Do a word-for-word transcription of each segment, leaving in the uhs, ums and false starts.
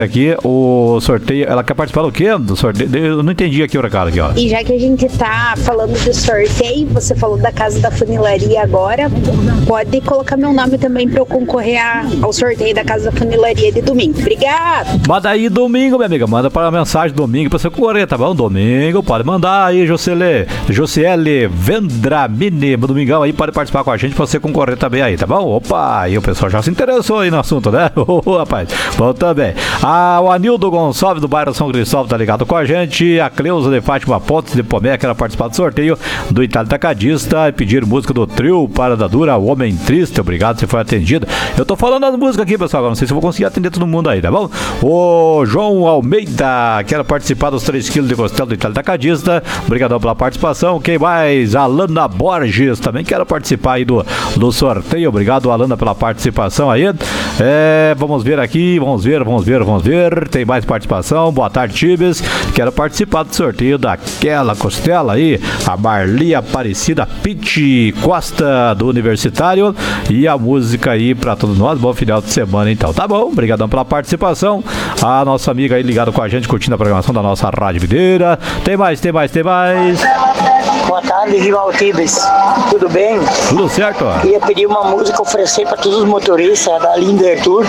aqui o sorteio. Ela quer participar do quê? Do sorteio? Eu não entendi aqui o recado aqui, ó. E já que a gente tá falando do sorteio, você falou da Casa da Funilaria agora, pode colocar meu nome também pra eu concorrer a, ao sorteio da Casa da Funilaria de domingo. Obrigado! Manda aí domingo, minha amiga. Manda para a mensagem domingo pra você concorrer, tá bom? Domingo, pode mandar aí, Jocele, Josiele Vendramini. Domingão aí, pode participar com a gente pra você concorrer também aí, tá bom? Opa, aí o pessoal já se interessou aí no assunto, né? Ô, rapaz, bom também. Ah, o Anildo Gonçalves do bairro São Cristóvão tá ligado com a gente. A Cleusa de Fátima Pontes de Pomé quer participar do sorteio do Itália Tacadista e pedir música do trio Parada Dura, O Homem Triste. Obrigado, você foi atendido. Eu tô falando as músicas aqui, pessoal, não sei se eu vou conseguir atender todo mundo aí, tá bom? O João Almeida quer participar dos três quilos de costela do Itália Tacadista. Obrigadão pela participação. Quem mais? Alana Borges também quer participar aí do, do sorteio. Obrigado, Alana, pela participação aí. É, vamos ver aqui, vamos ver, vamos ver, vamos ver. Tem mais participação. Boa tarde, Tibes. Quero participar do sorteio daquela costela aí. A Marli Aparecida Pitti Costa do Universitário. E a música aí pra todos nós. Bom final de semana, então. Tá bom, obrigadão pela participação. A nossa amiga aí ligada com a gente, curtindo a programação da nossa Rádio Videira. Tem mais, tem mais, tem mais. Boa tarde, Rival Tibes. Tudo bem? Tudo certo. Queria pedir uma música, oferecer para todos os motoristas da Linder Tour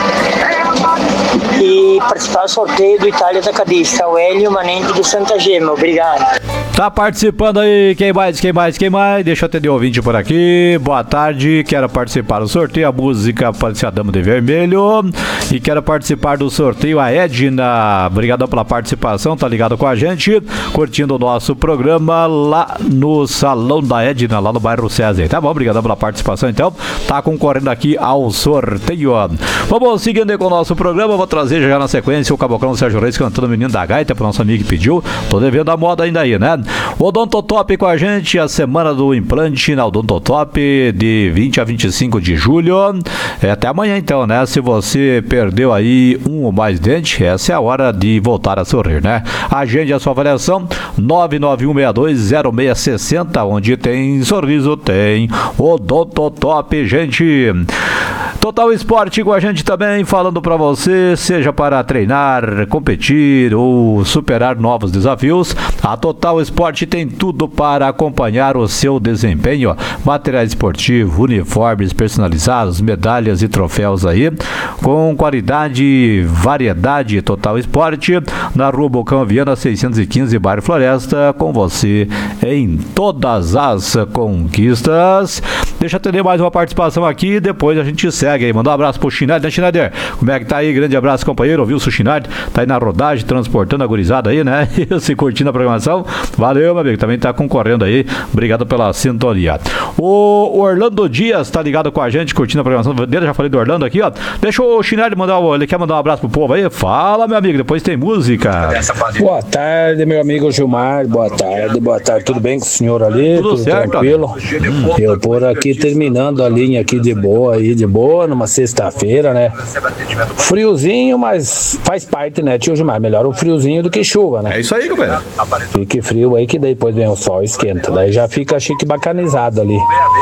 e participar do sorteio do Itália Tacadista, o Hélio Manente de Santa Gema. Obrigado. Tá participando aí, quem mais, quem mais, quem mais? Deixa eu atender o ouvinte por aqui. Boa tarde, quero participar do sorteio, a música Aparece a Dama de Vermelho. E quero participar do sorteio, a Edna. Obrigado pela participação, tá ligado com a gente, curtindo o nosso programa lá no Salão da Edna, lá no bairro César. Tá bom, obrigado pela participação, então. Tá concorrendo aqui ao sorteio. Vamos seguindo aí com o nosso programa, vou trazer já na sequência o Caboclão Sérgio Reis cantando o Menino da Gaita pro nosso amigo que pediu. Tô devendo a moda ainda aí, né? O Odontotop com a gente, a semana do implante na Odontotop de vinte a vinte e cinco de julho. É até amanhã então, né? Se você perdeu aí um ou mais dentes, essa é a hora de voltar a sorrir, né? Agende a sua avaliação nove nove um seis dois zero seis seis zero, onde tem sorriso, tem Odontotop, gente. Total Esporte com a gente também, falando pra você, seja para treinar, competir ou superar novos desafios, a Total Esporte tem tudo para acompanhar o seu desempenho. Materiais esportivos, uniformes personalizados, medalhas e troféus aí, com qualidade e variedade. Total Esporte, na Rua Bocão Viana seiscentos e quinze, bairro Floresta, com você em todas as conquistas. Deixa eu atender mais uma participação aqui, depois a gente segue aí. Mandar um abraço pro Schneider, né, Schneider? Como é que tá aí? Grande abraço, companheiro. Ouviu o Schneider? Tá aí na rodagem, transportando a gurizada aí, né? Se curtindo a programação. Valeu, meu amigo. Também tá concorrendo aí. Obrigado pela sintonia. O Orlando Dias tá ligado com a gente, curtindo a programação dele. Já falei do Orlando aqui, ó. Deixa o Schneider mandar, ele quer mandar um abraço pro povo aí? Fala, meu amigo. Depois tem música. Boa tarde, meu amigo Gilmar. Boa tarde, boa tarde. Tudo bem com o senhor ali? Tudo, Tudo certo, tranquilo? Hum. Eu por aqui terminando a linha aqui de boa aí, de boa, numa sexta-feira, né? Friozinho, mas faz parte, né, tio Gilmar? Melhor o friozinho do que chuva, né? É isso aí, companheiro. Fique frio aí que depois vem o sol, esquenta. Daí já fica chique bacanizado ali.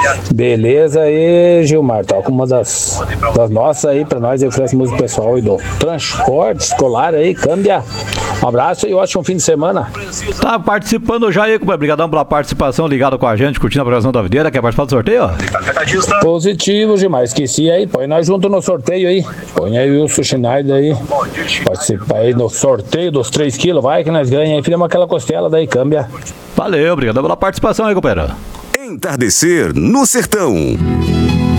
Beleza aí, Gilmar. Toca uma das, das nossas aí pra nós, oferece música pessoal e do transporte escolar aí, câmbia. Um abraço e ótimo fim de semana. Tá participando já aí, companheiro. Obrigadão pela participação, ligado com a gente, curtindo a programação da Videira. Quer participar do sorteio? Positivo, Gilmar. Esqueci aí, põe nós junto no sorteio aí. Põe aí o Wilson Schneider aí. Participa aí no sorteio dos três quilos. Vai que nós ganhamos aí. Fizemos aquela costela daí, câmbia. Valeu, obrigado pela participação aí, companheiro. Entardecer no Sertão.